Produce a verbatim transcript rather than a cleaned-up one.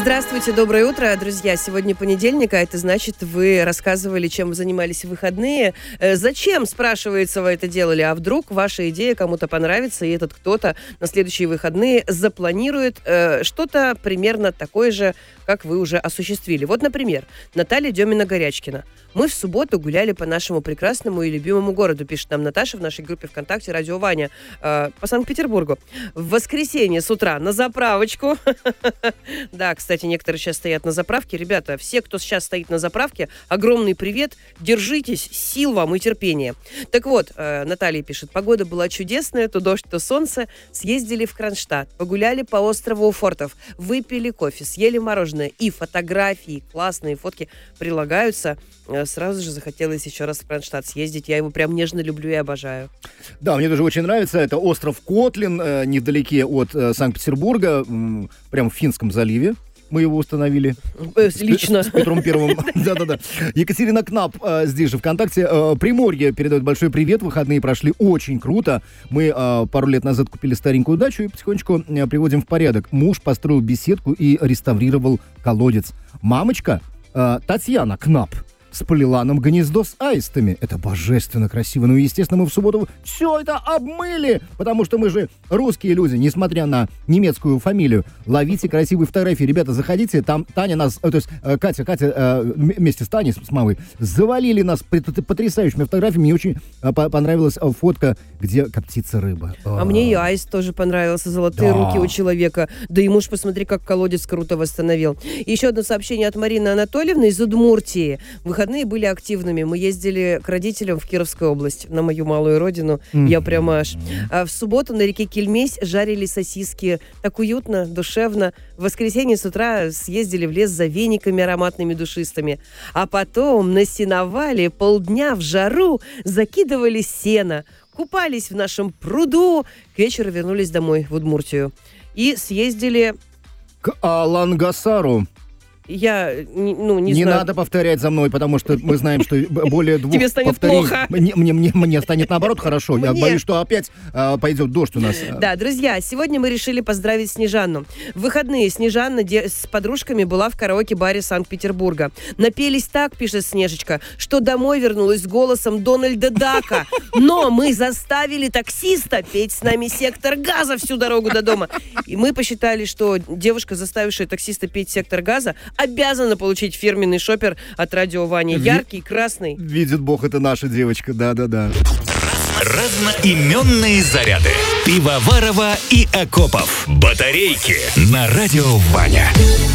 Здравствуйте, доброе утро, друзья. Сегодня понедельник, а это значит, вы рассказывали, чем вы занимались в выходные. Э, зачем, спрашивается, вы это делали? А вдруг ваша идея кому-то понравится, и этот кто-то на следующие выходные запланирует э, что-то примерно такое же, как вы уже осуществили. Вот, например, Наталья Демина-Горячкина. Мы в субботу гуляли по нашему прекрасному и любимому городу, пишет нам Наташа в нашей группе ВКонтакте «Радио Ваня», э, по Санкт-Петербургу. В воскресенье с утра на заправочку. Да, кстати, некоторые сейчас стоят на заправке. Ребята, все, кто сейчас стоит на заправке, огромный привет. Держитесь, сил вам и терпения. Так вот, э, Наталья пишет, погода была чудесная, то дождь, то солнце. Съездили в Кронштадт, погуляли по острову Фортов, выпили кофе, съели мороженое. И фотографии, классные фотки прилагаются. Э, сразу же захотелось еще раз в Кронштадт съездить. Я его прям нежно люблю и обожаю. Да, мне тоже очень нравится. Это остров Котлин, э, недалеке от э, Санкт-Петербурга, э, прямо в Финском заливе. Мы его установили. Лично. С, с Петром Первым. Да-да-да. Екатерина Кнап э, здесь же ВКонтакте. Э, Приморье передает большой привет. Выходные прошли очень круто. Мы э, пару лет назад купили старенькую дачу и потихонечку э, приводим в порядок. Муж построил беседку и реставрировал колодец. Мамочка э, Татьяна Кнап сплела нам гнездо с аистами. Это божественно красиво. Ну и, естественно, мы в субботу все это обмыли, потому что мы же русские люди, несмотря на немецкую фамилию. Ловите красивые фотографии. Ребята, заходите, там Таня нас, э, то есть э, Катя, Катя э, вместе с Таней, с, с мамой, завалили нас потрясающими фотографиями. Мне очень э, понравилась э, фотка, где коптится рыба. А, а мне и аист тоже понравился. Золотые да. руки у человека. Да и муж, посмотри, как колодец круто восстановил. И еще одно сообщение от Марины Анатольевны из Удмуртии. Выходные были активными. Мы ездили к родителям в Кировскую область, на мою малую родину. Mm-hmm. Я прямо аж... А в субботу на реке Кельмесь жарили сосиски. Так уютно, душевно. В воскресенье с утра съездили в лес за вениками ароматными, душистыми. А потом на сеновале полдня в жару закидывали сено. Купались в нашем пруду. К вечеру вернулись домой в Удмуртию. И съездили... К Алангасару. Я, ну, не Не знаю. надо повторять за мной, потому что мы знаем, что более двух Тебе станет повторений... плохо. Мне, мне, мне, мне станет наоборот хорошо. Я Мне. боюсь, что опять а, пойдет дождь у нас. Да, друзья, сегодня мы решили поздравить Снежанну. В выходные Снежанна де- с подружками была в караоке-баре Санкт-Петербурга. Напелись так, пишет Снежечка, что домой вернулась с голосом Дональда Дака. Но мы заставили таксиста петь с нами «Сектор газа» всю дорогу до дома. И мы посчитали, что девушка, заставившая таксиста петь «Сектор газа», обязана получить фирменный шопер от Радио Ваня. Яркий, красный. Видит Бог, это наша девочка, да-да-да. Разноименные заряды. Пивоварова и Акопов. Батарейки на Радио Ваня.